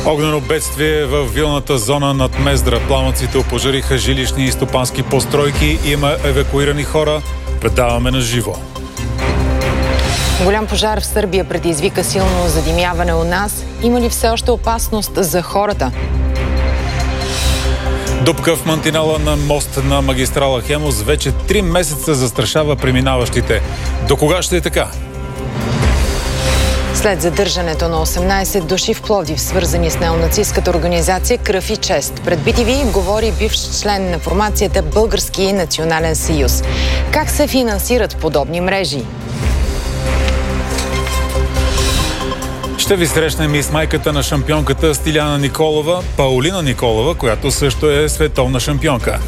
Огнено бедствие в вилната зона над Мездра. Пламъците опожариха жилищни и стопански постройки. Има евакуирани хора. Предаваме на живо. Голям пожар в Сърбия предизвика силно задимяване у нас. Има ли все още опасност за хората? Дупка в мантинала на мост на магистрала Хемус вече 3 месеца застрашава преминаващите. До кога ще е така? След задържането на 18 души в Пловдив, свързани с неонацистската организация Кръв и чест, пред BTV говори бивш член на формацията Български национален съюз. Как се финансират подобни мрежи? Ще ви срещнем и с майката на шампионката Стиляна Николова, Паулина Николова, която също е световна шампионка.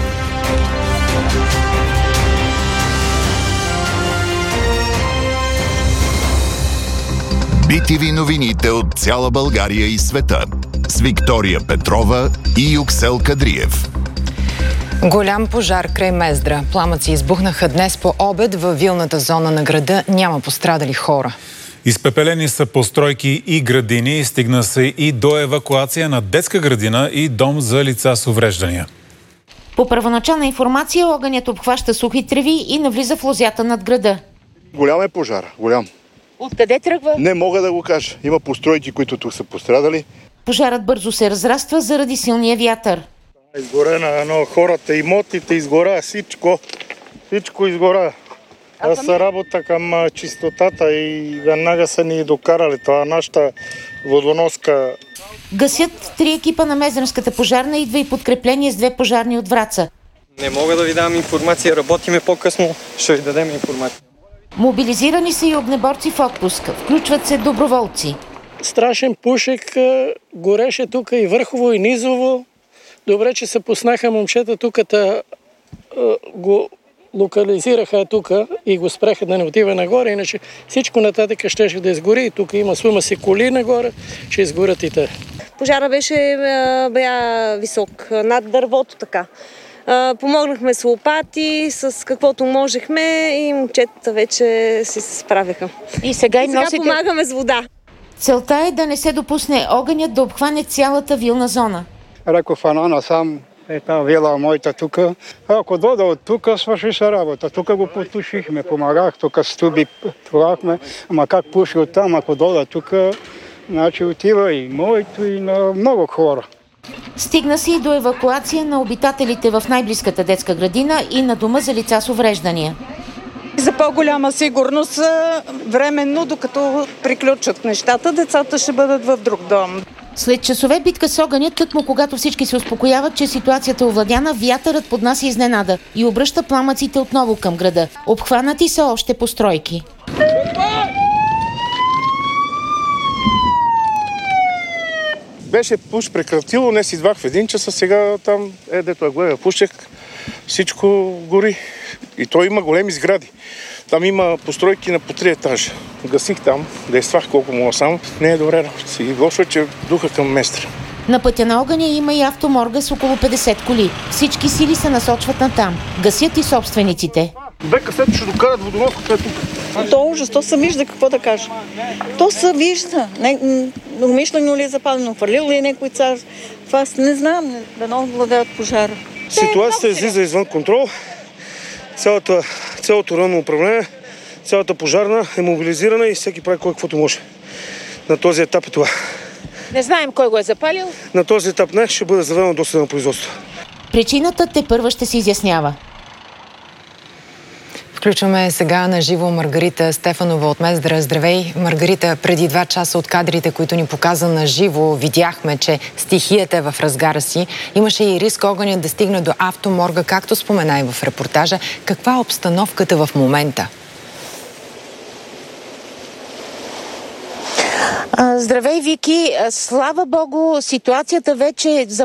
BTV новините от цяла България и света с Виктория Петрова и Юксел Кадриев. Голям пожар край Мездра. Пламъци избухнаха днес по обед във вилната зона на града. Няма пострадали хора. Изпепелени са постройки и градини. Стигна се и до евакуация на детска градина и дом за лица с увреждания. По първоначална информация, огънят обхваща сухи треви и навлиза в лозята над града. Голям е пожар, голям. Откъде тръгва? Не мога да го кажа. Има постройки, които тук са пострадали. Пожарът бързо се разраства заради силния вятър. Изгорена, но хората, имотите изгора, всичко изгора. Аз работа към чистотата и веднага са ни докарали. Това е нашата водоноска. Гасят 3 екипа на Мездренската пожарна, идва и подкрепление с 2 пожарни от Враца. Не мога да ви дам информация, работиме по-късно, ще ви дадем информация. Мобилизирани са и огнеборци в отпуск. Включват се доброволци. Страшен пушек, гореше тук и върхово, и низово. Добре, че се поснаха момчета тук, го локализираха тук и го спреха да не отива нагоре, иначе всичко нататък щеше да изгори. И тук има сума си коли нагоре, ще изгорят и те. Пожара беше висок, над дървото така. Помогнахме с лопати, с каквото можехме и момчетата вече си се справяха. И сега помагаме с вода. Целта е да не се допусне огънят да обхване цялата вилна зона. Реков Анана сам е тази вила моята тук. Ако дода от тук, свърши се работа. Тук го потушихме, помагах, тук стуби турахме. Ама как пуши оттам, ако дода тук, значи отива и моето, и на много хора. Стигна се и до евакуация на обитателите в най-близката детска градина и на дома за лица с увреждания. За по-голяма сигурност, временно, докато приключат нещата, децата ще бъдат в друг дом. След часове битка с огъня, тъкмо когато всички се успокояват, че ситуацията е овладяна, вятърът поднася изненада и обръща пламъците отново към града. Обхванати са още постройки. Беше пуш прекратило, днес идвах в 1 час, сега там дето гледа пушек, всичко гори. И то има големи сгради. Там има постройки на по 3 етажа. Гасих там, действах колко мога сам. Не е добре работа. И лошо е, че духа към Мездра. На пътя на огъня има и автоморга с около 50 коли. Всички сили се насочват натам. Гасят и собствениците. БКС ще докарат водоноската тук. То ужас, то се вижда, какво да кажа. То се вижда. Умишлено ли е запалено, хвърлил ли е някой цар. Това не знам, да много владеят пожара. Ситуацията излиза извън контрол. Цялото районно управление, цялата пожарна е мобилизирана и всеки прави кой каквото може. На този етап е това. Не знаем кой го е запалил. На този етап не, ще бъде заведено досъдебно производство. Причината тепърва ще се изяснява. Включваме сега на живо Маргарита Стефанова от Мездра. Здравей, Маргарита. Преди 2 часа от кадрите, които ни показа на живо, видяхме, че стихията е в разгара си. Имаше и риск огънят да стигне до автоморга, както спомена и в репортажа. Каква е обстановката в момента? Здравей, Вики. Слава Богу, ситуацията вече